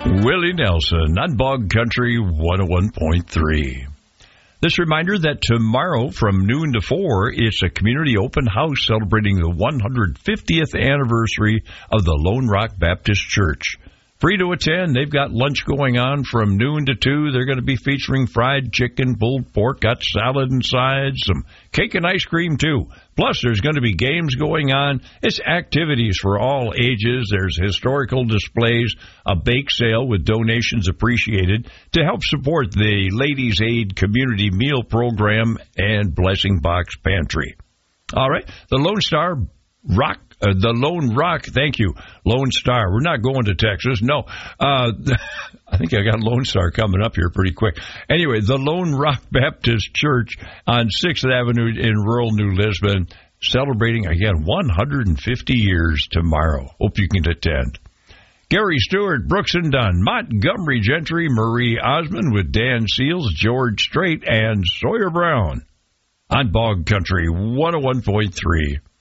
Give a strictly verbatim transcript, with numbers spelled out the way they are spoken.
Willie Nelson on Bog Country one oh one point three. This reminder that tomorrow from noon to four, it's a community open house celebrating the one hundred fiftieth anniversary of the Lone Rock Baptist Church. Free to attend. They've got lunch going on from noon to two. They're going to be featuring fried chicken, pulled pork, got salad and sides, some cake and ice cream too. Plus, there's going to be games going on. It's activities for all ages. There's historical displays, a bake sale with donations appreciated to help support the Ladies Aid Community Meal Program and Blessing Box Pantry. All right, the Lone Star Rock. Uh, the Lone Rock, thank you, Lone Star. We're not going to Texas, no. Uh, I think I got Lone Star coming up here pretty quick. Anyway, the Lone Rock Baptist Church on sixth Avenue in rural New Lisbon, celebrating, again, one hundred fifty years tomorrow. Hope you can attend. Gary Stewart, Brooks and Dunn, Montgomery Gentry, Marie Osmond with Dan Seals, George Strait, and Sawyer Brown on Bog Country one oh one point three.